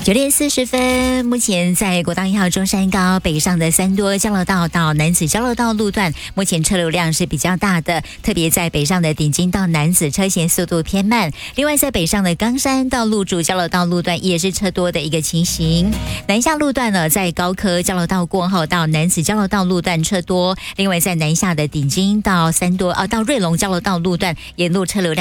9点40分，目前在国道1号中山高北上的三多交流道到楠梓交流道路段，目前车流量是比较大的，特别在北上的顶金到楠梓车行速度偏慢。另外在北上的冈山到路竹交流道路段也是车多的一个情形。南下路段呢，在高科交流道过后到楠梓交流道路段车多，另外在南下的顶金到三多到瑞隆交流道路段沿路车流量